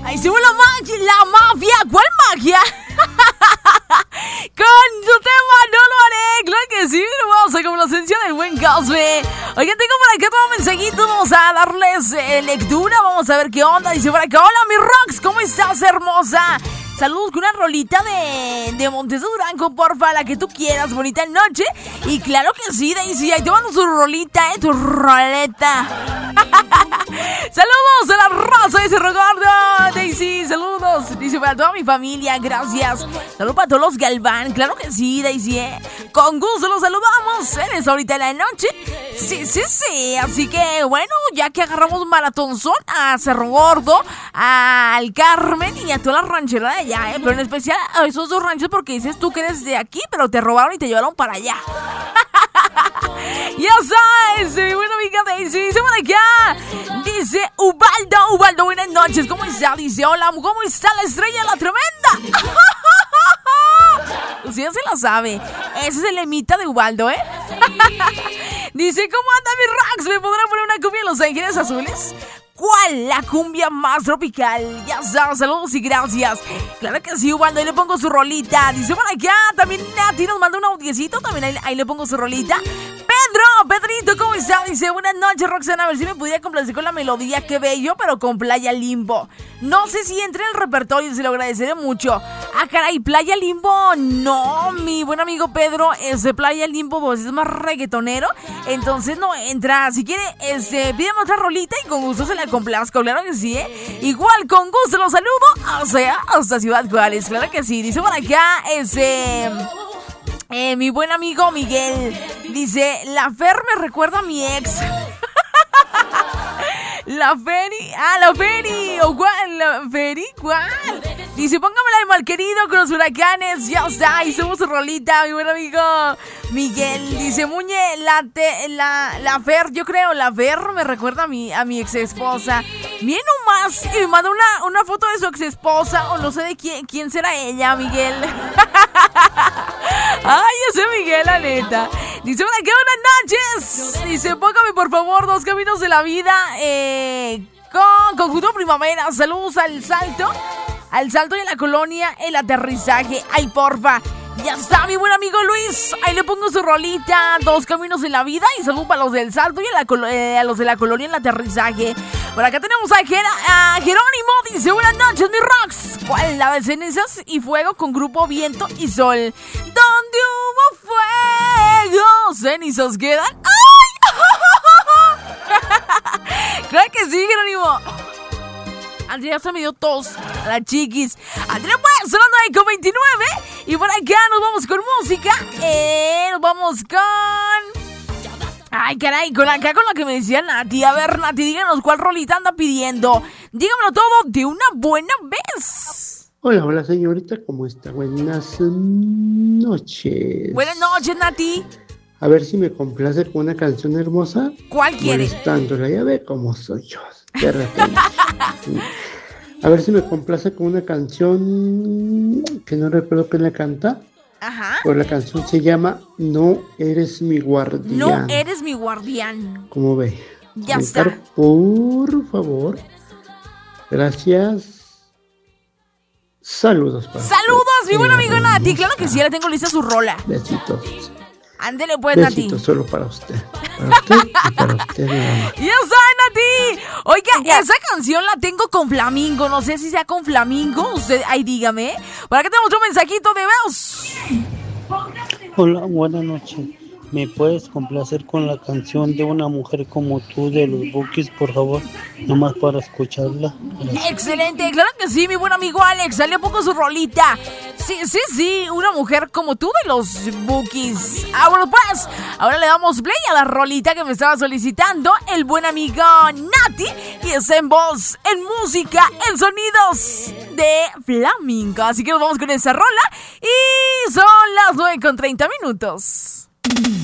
Hicimos la mafia. ¿Cuál magia? Con tu tema no lo haré. Claro que sí, hermosa, como la esencia del buen Cosme. Oigan, tengo por acá todo mensajito. Vamos a darles lectura. Vamos a ver qué onda. Dice por acá: hola, mi Rox, ¿cómo estás, hermosa? Saludos con una rolita de Montes de Durango, porfa, la que tú quieras. Bonita noche. Y claro que sí, Daisy, ahí te mando tu rolita, tu roleta. Saludos a la raza, dice Rogardo. Daisy, saludos. Dice para toda mi familia, gracias. Saludos para todos los Galván, claro que sí, Daisy, con gusto los saludamos en esta horita de la noche. Sí. Así que bueno, ya que agarramos maratonzón a Cerro Gordo, al Carmen y a toda la ranchera de allá, pero en especial a esos dos ranchos, porque dices tú que eres de aquí, pero te robaron y te llevaron para allá. Ya sabes, mi buena amiga Daisy, dice por acá, dice Ubaldo, buenas noches, ¿cómo está? Dice, hola, ¿cómo está la estrella la tremenda? Usted ya se la sabe, ese es el lemita de Ubaldo, Dice, ¿cómo anda mi Rax? ¿Me podrán poner una cumbia en Los Ángeles Azules? ¿Cuál? La cumbia más tropical. Ya sabes, saludos y gracias. Claro que sí, Ubaldo, ahí le pongo su rolita. Dice por acá, también Nati nos manda un audiecito. También ahí le pongo su rolita. Pedrito, ¿cómo está? Dice, buenas noches, Roxana, a ver si me pudiera complacer con la melodía, qué bello, pero con Playa Limbo. No sé si entre en el repertorio, se lo agradeceré mucho. Ah, caray, Playa Limbo, no, mi buen amigo Pedro, Playa Limbo, pues es más reggaetonero, entonces no entra. Si quiere, pídeme otra rolita y con gusto se la complazco, claro que sí, Igual, con gusto los saludo, o sea, hasta Ciudad Juárez, claro que sí. Dice por acá, mi buen amigo Miguel, dice, la Fer me recuerda a mi ex. La Feri, ¿o cuál? ¿La Feri? ¿Cuál? Dice, póngamela de Malquerido con los huracanes. Ya está, y somos su rolita, mi buen amigo Miguel. Dice, Muñe, la Fer, yo creo, la Fer me recuerda a mi ex esposa. Bien nomás, y me manda una foto de su ex esposa, o no sé de quién será ella, Miguel. Ay, ese Miguel, la neta. Dice, hola, ¿qué buenas noches? Dice, póngame por favor Dos Caminos de la Vida con Conjunto Primavera. Saludos al Salto y a la colonia El Aterrizaje. Ay, porfa. Ya está, mi buen amigo Luis. Ahí le pongo su rolita, Dos Caminos en la Vida. Y saludos para los del Salto y a los de la colonia El Aterrizaje. Por acá tenemos a Jerónimo. Dice, buenas noches, mi Rox. ¿Cuál? La de Cenizas y Fuego con Grupo Viento y Sol. ¿Dónde hubo fuego? ¿Cenizas quedan? ¡Ay! Claro que sí, Jerónimo. Andrea se me dio tos, la chiquis. Andrea, pues, son las 9:29. Y por acá nos vamos con música. Nos vamos con... Ay, caray, con la que me decía Nati. A ver, Nati, díganos cuál rolita anda pidiendo. Dígamelo todo de una buena vez. Hola, señorita, ¿cómo está? Buenas noches. Buenas noches, Nati. A ver si me complace con una canción hermosa. ¿Cuál quiere? Molestándola, ya ve cómo soy yo. De repente. A ver si me complace con una canción que no recuerdo quién la canta. Ajá. Pero la canción se llama No Eres Mi Guardián. No Eres Mi Guardián. ¿Cómo ve? Ya está. Por favor. Gracias. Saludos para Saludos, usted, mi buen amigo Nati. hermosa. Claro que sí, ya le tengo lista su rola. Besitos. Ándele pues, Besitos Nati. solo para usted. Para usted y para usted nada más. Ya saben, Nati. Oiga, esa canción la tengo con Flamingo. No sé si sea con Flamingo. Usted, ahí dígame. Por acá tenemos un mensajito de voz. Hola, buenas noches. ¿Me puedes complacer con la canción de Una Mujer Como Tú de los Bukis, por favor? Nomás para escucharla. Gracias. Excelente, claro que sí, mi buen amigo Alex. Dale un poco su rolita. Sí, Una Mujer Como Tú de los Bukis. Bueno, pues, ahora le damos play a la rolita que me estaba solicitando el buen amigo Nati. Y es en voz, en música, en sonidos de Flamingo. Así que nos vamos con esa rola. Y son las 9:30.